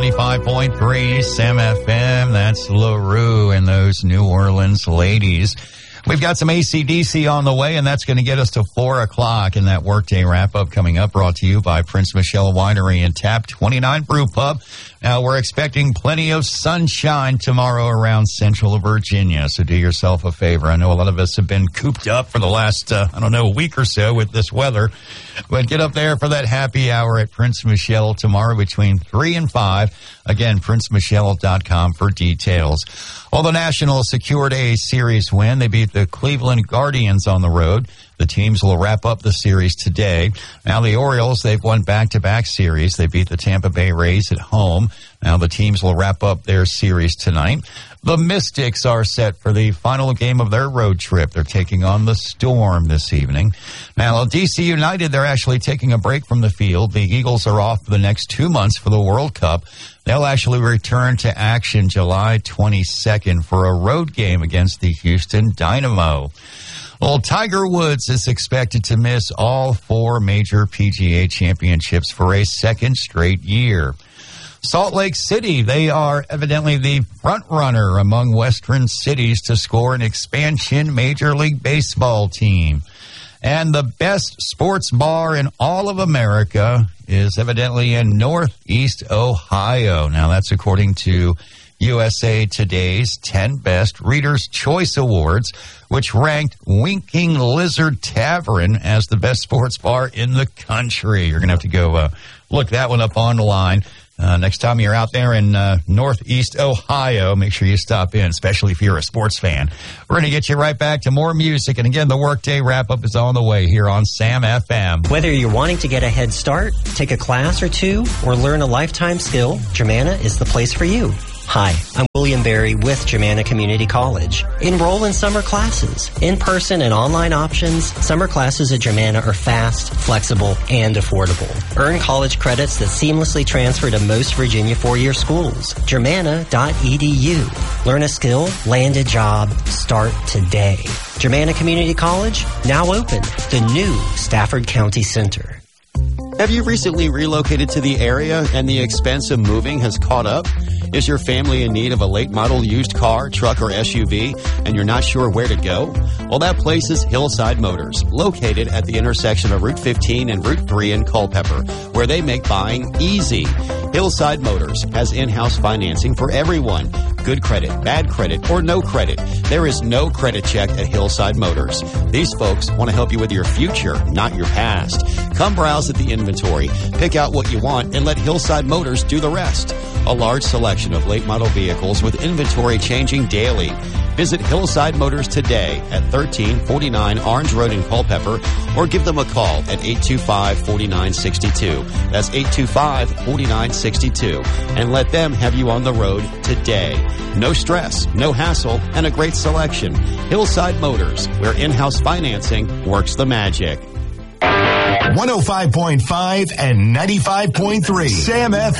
95.3 Sam FM. That's LaRue and those New Orleans ladies. We've got some AC/DC on the way, and that's going to get us to 4 o'clock. And that workday wrap-up coming up, brought to you by Prince Michelle Winery and Tap 29 Brew Pub. Now, we're expecting plenty of sunshine tomorrow around Central Virginia, so do yourself a favor. I know a lot of us have been cooped up for the last, week or so with this weather, but get up there for that happy hour at Prince Michelle tomorrow between 3 and 5. Again, princemichelle.com for details. Well, the Nationals secured a series win. They beat the Cleveland Guardians on the road. The teams will wrap up the series today. Now, the Orioles, they've won back-to-back series. They beat the Tampa Bay Rays at home. Now, the teams will wrap up their series tonight. The Mystics are set for the final game of their road trip. They're taking on the Storm this evening. Now, DC United, they're actually taking a break from the field. The Eagles are off for the next 2 months for the World Cup. They'll actually return to action July 22nd for a road game against the Houston Dynamo. Well, Tiger Woods is expected to miss all 4 major PGA championships for a second straight year. Salt Lake City, they are evidently the front runner among Western cities to score an expansion Major League Baseball team. And the best sports bar in all of America is evidently in Northeast Ohio. Now, that's according to USA Today's 10 Best Reader's Choice Awards, which ranked Winking Lizard Tavern as the best sports bar in the country. You're going to have to go look that one up online. Next time you're out there in Northeast Ohio, make sure you stop in, especially if you're a sports fan. We're going to get you right back to more music. And again, the Workday Wrap-Up is on the way here on Sam FM. Whether you're wanting to get a head start, take a class or two, or learn a lifetime skill, Germanna is the place for you. Hi, I'm William Berry with Germanna Community College. Enroll in summer classes. In-person and online options, summer classes at Germanna are fast, flexible, and affordable. Earn college credits that seamlessly transfer to most Virginia four-year schools. Germanna.edu. Learn a skill, land a job, start today. Germanna Community College, now open. The new Stafford County Center. Have you recently relocated to the area and the expense of moving has caught up? Is your family in need of a late model used car, truck, or SUV, and you're not sure where to go? Well, that place is Hillside Motors, located at the intersection of Route 15 and Route 3 in Culpeper, where they make buying easy. Hillside Motors has in-house financing for everyone. Good credit, bad credit, or no credit. There is no credit check at Hillside Motors. These folks want to help you with your future, not your past. Come browse at the inventory, pick out what you want, and let Hillside Motors do the rest. A large selection of late model vehicles with inventory changing daily. Visit Hillside Motors today at 1349 Orange Road in Culpeper, or give them a call at 825-4962. That's 825-4962. And let them have you on the road today. No stress, no hassle, and a great selection. Hillside Motors, where in-house financing works the magic. 105.5 and 95.3 Sam F.